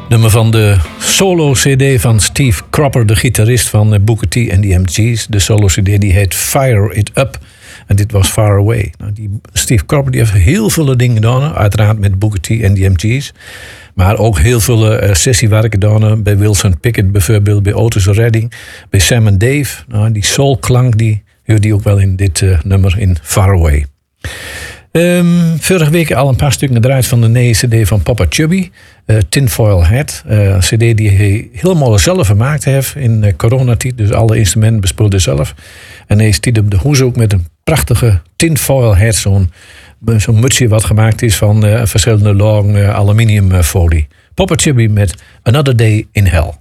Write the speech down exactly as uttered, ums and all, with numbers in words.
Nummer van de solo-C D van Steve Cropper, de gitarist van Booker T en de M G's. De solo-C D die heet Fire It Up. En dit was Far Away. Nou, die Steve Cropper die heeft heel veel dingen gedaan. Uiteraard met Booker T en de M G's. Maar ook heel veel uh, sessiewerken gedaan. Bij Wilson Pickett bijvoorbeeld. Bij Otis Redding. Bij Sam en Dave. Nou, die soulklank die hoorde je ook wel in dit uh, nummer in Far Away. Um, vorige week al een paar stukken gedraaid van de nieuwe C D van Papa Chubby. Uh, Tinfoil Hat. Uh, een C D die hij helemaal zelf gemaakt heeft in uh, coronatijd. Dus alle instrumenten bespeelde hij zelf. En hij stiet op de hoes ook met een prachtige tinfoil hat. Zo'n, zo'n mutsje wat gemaakt is van uh, verschillende lagen uh, aluminiumfolie. Papa Chubby met Another Day in Hell.